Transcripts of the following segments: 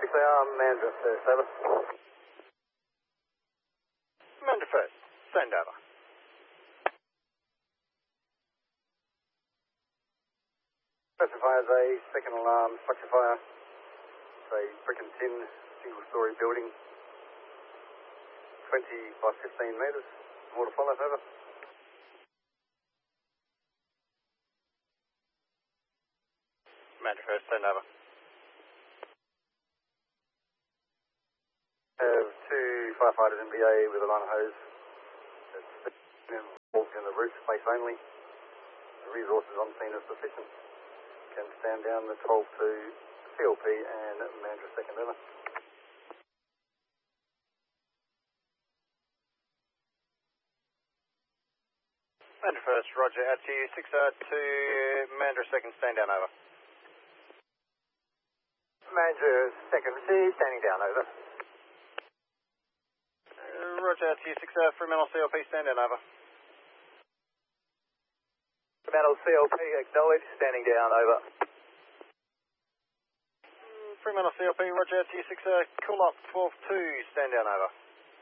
6AR, Mandra first, over. Mandra first, send over. Specifies a second alarm structure fire. It's a brick and tin single-storey building. 20 by 15 metres. More to follow, over. Mandra first, send over. Have two firefighters in BA with a line of hose. It's involved in the roof space only. The resources on scene are sufficient. Can stand down the 12 to CLP and Mandra second, over. Mandra first, roger, out to you, 6R to Mandra second, stand down, over. Mandra second, received, standing down, over. Roger, out to you, 6R, Fremantle CLP, stand down, over. Fremantle CLP, acknowledged, standing down, over. Fremantle CLP, roger, out to you, 6R, cool up, 12-2, stand down, over.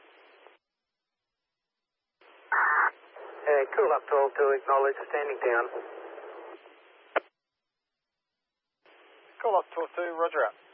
Cool up 12-2, acknowledged, standing down. Cool up, 12-2, roger out.